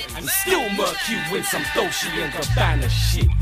shit. And still murk you with some Dolce and Gabbana shit.